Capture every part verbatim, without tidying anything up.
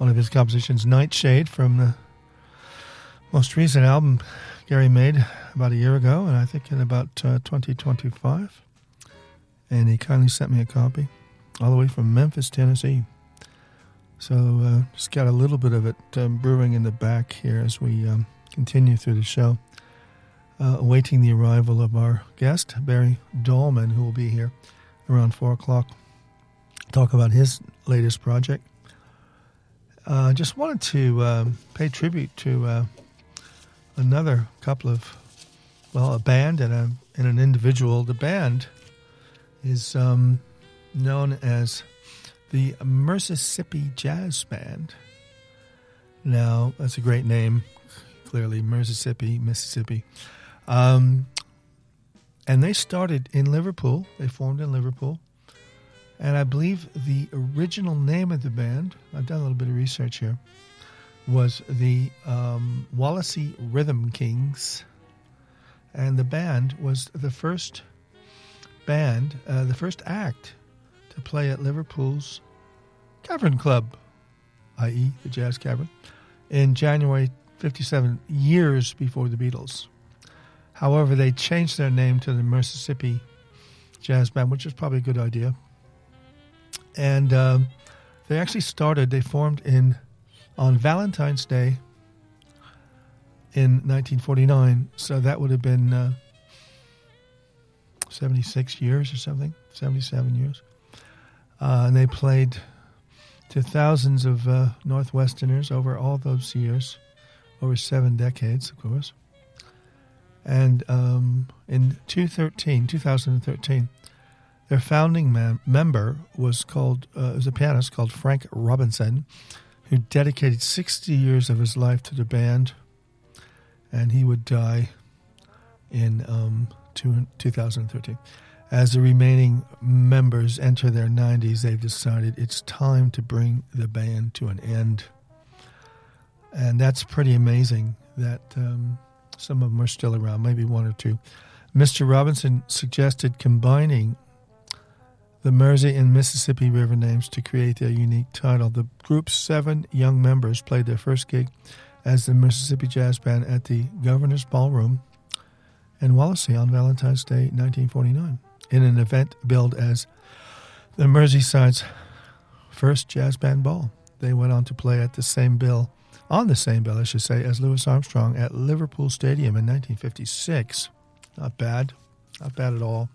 one of his compositions, Nightshade, from the most recent album Gary made about a year ago, and I think in about uh, twenty twenty-five. And he kindly sent me a copy all the way from Memphis, Tennessee. So uh, just got a little bit of it um, brewing in the back here as we um, continue through the show, uh, awaiting the arrival of our guest, Barry Dahlman, who will be here around four o'clock, talk about his latest project. I uh, just wanted to um, pay tribute to uh, another couple of, well, a band and, a, and an individual. The band is um, known as the Mississippi Jazz Band. Now, that's a great name, clearly, Mississippi, Mississippi. Um, and they started in Liverpool. They formed in Liverpool. And I believe the original name of the band, I've done a little bit of research here, was the um, Wallasey Rhythm Kings. And the band was the first band, uh, the first act to play at Liverpool's Cavern Club, that is the Jazz Cavern, in January fifty-seven, years before the Beatles. However, they changed their name to the Mississippi Jazz Band, which is probably a good idea. And um, they actually started, they formed in on Valentine's Day in nineteen forty-nine, so that would have been uh, seventy-six years or something, seventy-seven years. Uh, and they played to thousands of uh, Northwesterners over all those years, over seven decades, of course. And um, in two thousand thirteen, their founding mem- member was called, uh, was a pianist called Frank Robinson, who dedicated sixty years of his life to the band, and he would die in um, two, two thousand thirteen. As the remaining members enter their nineties, they've decided it's time to bring the band to an end. And that's pretty amazing that um, some of them are still around, maybe one or two. Mister Robinson suggested combining the Mersey and Mississippi River names to create their unique title. The group's seven young members played their first gig as the Mississippi Jazz Band at the Governor's Ballroom in Wallasey on Valentine's Day, nineteen forty-nine, in an event billed as the Merseyside's first jazz band ball. They went on to play at the same bill, on the same bill, I should say, as Louis Armstrong at Liverpool Stadium in nineteen fifty-six. Not bad. Not bad at all.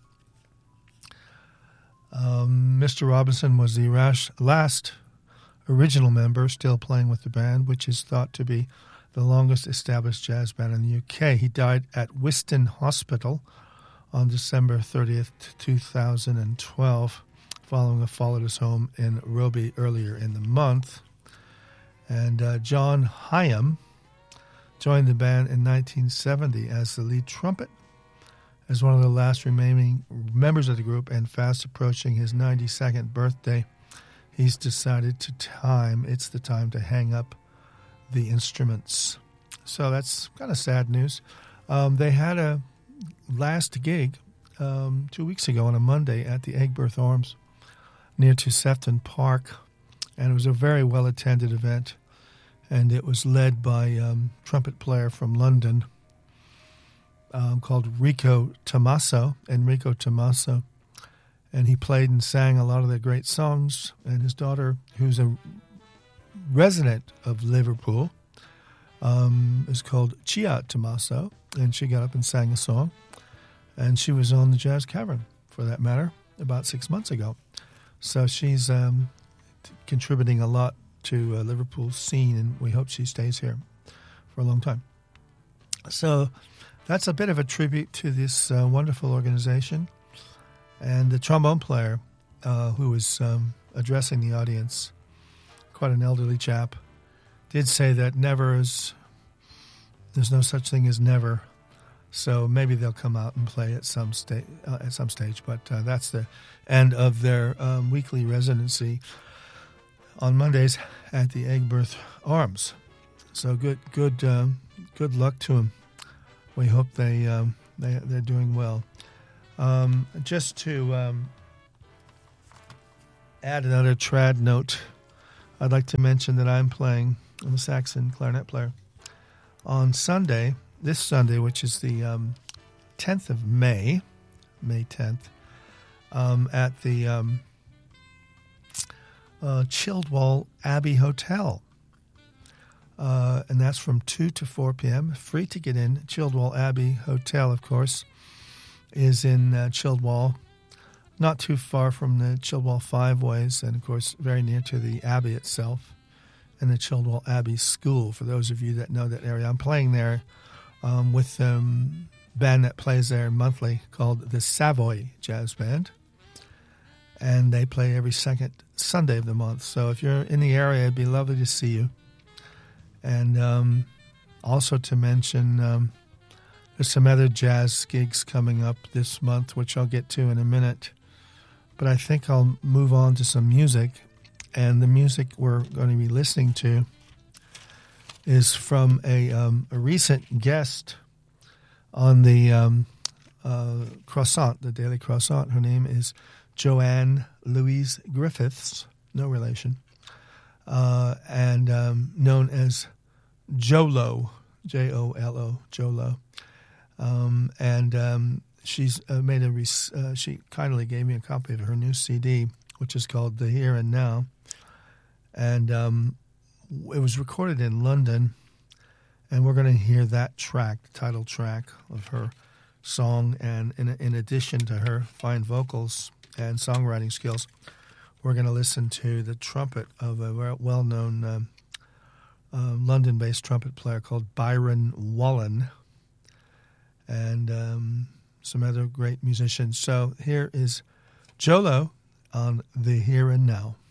Um, Mister Robinson was the rash, last original member still playing with the band, which is thought to be the longest established jazz band in the U K. He died at Wiston Hospital on December thirtieth, two thousand twelve, following a fall at his home in Roby earlier in the month. And uh, John Hyam joined the band in nineteen seventy as the lead trumpet, as one of the last remaining members of the group, and fast approaching his ninety-second birthday, he's decided to time, it's the time to hang up the instruments. So that's kind of sad news. Um, they had a last gig um, two weeks ago on a Monday at the Aigburth Arms near to Sefton Park, and it was a very well-attended event, and it was led by a um, trumpet player from London um, called Rico Tommaso, Enrico Tommaso, and he played and sang a lot of their great songs, and his daughter, who's a resident of Liverpool, um, is called Chia Tommaso, and she got up and sang a song, and she was on the Jazz Cavern, for that matter, about six months ago. So she's um, t- contributing a lot to uh, Liverpool's scene, and we hope she stays here for a long time. So that's a bit of a tribute to this uh, wonderful organization. And the trombone player uh, who was um, addressing the audience, quite an elderly chap, did say that never is, there's no such thing as never. So maybe they'll come out and play at some sta- uh, at some stage. But uh, that's the end of their um, weekly residency on Mondays at the Aigburth Arms. So good, good, um, good luck to them. We hope they um, they they're doing well. Um, just to um, add another trad note, I'd like to mention that I'm playing, I'm a saxon clarinet player, on Sunday, this Sunday, which is the um, tenth of May, May tenth, um, at the um, uh, Childwall Abbey Hotel. Uh, and that's from two to four p.m. Free to get in. Childwall Abbey Hotel, of course, is in uh, Childwall, not too far from the Childwall Five Ways, and, of course, very near to the Abbey itself and the Childwall Abbey School, for those of you that know that area. I'm playing there um, with a um, band that plays there monthly called the Savoy Jazz Band, and they play every second Sunday of the month. So if you're in the area, it'd be lovely to see you. And um, also to mention, um, there's some other jazz gigs coming up this month, which I'll get to in a minute. But I think I'll move on to some music. And the music we're going to be listening to is from a, um, a recent guest on the um, uh, Croissant, the Daily Croissant. Her name is Joanne Louise Griffiths, no relation. Uh, and um, known as Jolo, J O L O, Jolo. Um, and um, she's uh, made a, res- uh, she kindly gave me a copy of her new C D, which is called The Here and Now. And um, it was recorded in London, and we're going to hear that track, the title track of her song. And in, in addition to her fine vocals and songwriting skills, we're going to listen to the trumpet of a well-known um, uh, London-based trumpet player called Byron Wallen, and um, some other great musicians. So here is Jolo on The Here and Now.